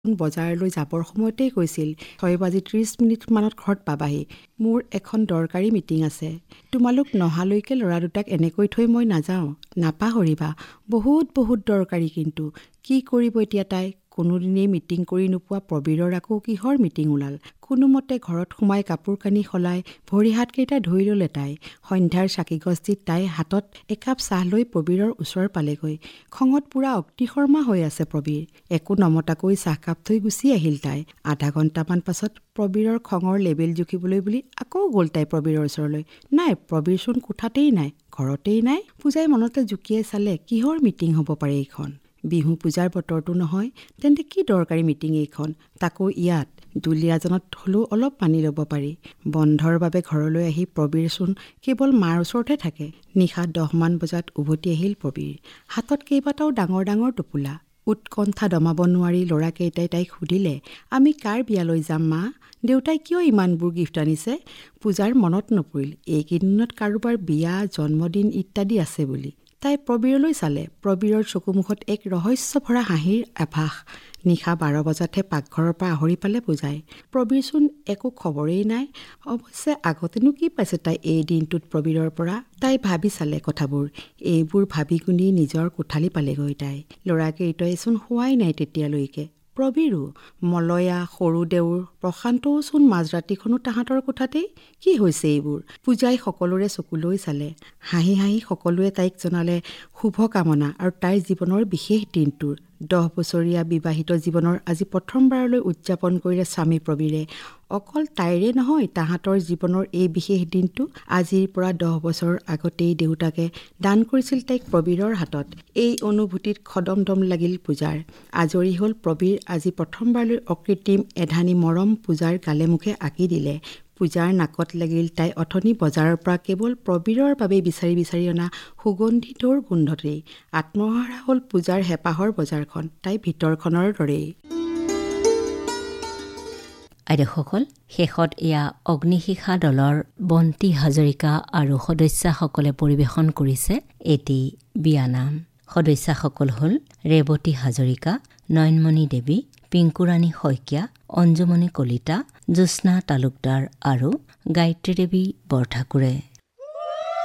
বজাৰলৈ যাবৰ সময়তেই কৈছিল 6:30 ঘৰত পাবাহি। মোৰ এখন দৰকাৰী মিটিং আছে। তোমালোক নহালৈকে ল'ৰা দুটাক এনেকৈ থৈ মই নাযাওঁ, নাপাহৰিবা। বহুত বহুত দৰকাৰী। কিন্তু কি কৰিব এতিয়া তাই? কোনোদিনেই মিটিং কৰি নোপোৱা প্ৰবীৰৰ আকৌ কিহৰ মিটিং ওলাল? কোনোমতে ঘৰত সোমাই কাপোৰ কানি সলাই ভৰি হাতকেইটা ধুই ল'লে তাই। সন্ধ্যাৰ চাকিগছ দি তাই হাতত একাপ চাহ লৈ প্ৰবীৰৰ ওচৰ পালেগৈ। খঙত পূৰা অগ্নিশৰ্মা হৈ আছে প্ৰবীৰ। একো নমতাকৈ চাহকাপ থৈ গুচি আহিল তাই। আধা ঘণ্টামান পাছত প্ৰবীৰৰ খঙৰ লেবেল জুখিবলৈ বুলি আকৌ গ'ল তাই প্ৰবীৰৰ ওচৰলৈ। নাই, প্ৰবীৰচোন কোঠাতেই নাই, ঘৰতেই নাই। পূজাই মনতে জুকিয়াই চালে, কিহৰ মিটিং হ'ব পাৰে এইখন? বিহু পূজাৰ বতৰটো নহয়, তেন্তে কি দৰকাৰী মিটিং এইখন? তাকো ইয়াত দুলীয়াজনত হ'লেও অলপ মানি ল'ব পাৰি। বন্ধৰ বাবে ঘৰলৈ আহি প্ৰবীৰচোন কেৱল মাৰ ওচৰতহে থাকে। নিশা 10মান বজাত উভতি আহিল প্ৰবীৰ। হাতত কেইবাটাও ডাঙৰ ডাঙৰ টোপোলা। উৎকণ্ঠা দমাব নোৱাৰি ল'ৰাকেইটাই তাইক সুধিলে, আমি কাৰ বিয়ালৈ যাম মা? দেউতাই কিয় ইমানবোৰ গিফ্ট আনিছে? পূজাৰ মনত নপৰিল এইকেইদিনত কাৰোবাৰ বিয়া, জন্মদিন ইত্যাদি আছে বুলি। তাই প্ৰবীৰলৈ চালে। প্ৰবীৰৰ চকুমুখত এক ৰহস্য ভৰা হাঁহিৰ আভাস। নিশা 12 বজাতহে পাকঘৰৰ পৰা আহৰি পালে পূজাই। প্ৰবীৰচোন একো খবৰেই নাই। অৱশ্যে আগতেনো কি পাইছে তাই এই দিনটোত প্ৰবীৰৰ পৰা? তাই ভাবি চালে কথাবোৰ। এইবোৰ ভাবি গুণি নিজৰ কোঠালি পালেগৈ তাই। ল'ৰাকেইটাইচোন শোৱাই নাই তেতিয়ালৈকে। প্ৰবীৰো, মলয়া, সৰু দেউৰ, প্ৰশান্তওচোন মাজৰাতিখনো তাহাঁতৰ কোঠাতেই। কি হৈছে এইবোৰ? পূজাই সকলোৰে চকুলৈ চালে। হাঁহি হাঁহি সকলোৱে তাইক জনালে শুভকামনা আৰু তাইৰ জীৱনৰ বিশেষ দিনটোৰ। 10 বছৰীয়া বিবাহিত জীৱনৰ আজি প্ৰথমবাৰলৈ উদযাপন কৰিলে স্বামী প্ৰবীৰে। অকল তাইৰে নহয়, তাহাঁতৰ জীৱনৰ এই বিশেষ দিনটো আজিৰ পৰা 10 বছৰ আগতেই দেউতাকে দান কৰিছিল তাইক প্ৰবীৰৰ হাতত। এই অনুভূতিত খদমদম লাগিল পূজাৰ। আজৰি হ'ল প্ৰবীৰ আজি প্ৰথমবাৰলৈ অকৃত্ৰিম এধানি মৰম পূজাৰ গালে মুখে আঁকি দিলে। পূজাৰ নাকত লাগিল তাই অথনি বজাৰৰ পৰা কেৱল প্ৰবীৰৰ বাবেই বিচাৰি বিচাৰি অনা সুগন্ধিটোৰ গোন্ধতেই। আত্মহাৰা হ'ল পূজাৰ হেঁপাহৰ বজাৰখন, তাই ভিতৰখনৰ দৰেই। আইদেউসকল, শেষত এয়া অগ্নিশিখা দলৰ বন্তি হাজৰিকা আৰু সদস্যাসকলে পৰিৱেশন কৰিছে এটি বিয়ানাম। সদস্যাসকল হ'ল ৰেৱতী হাজৰিকা, নয়নমণি দেৱী, পিংকুৰাণী শইকীয়া, অঞ্জুমণি কলিতা, জ্যোৎস্না তালুকদাৰ আৰু গায়ত্ৰী দেৱী বৰঠাকুৰে।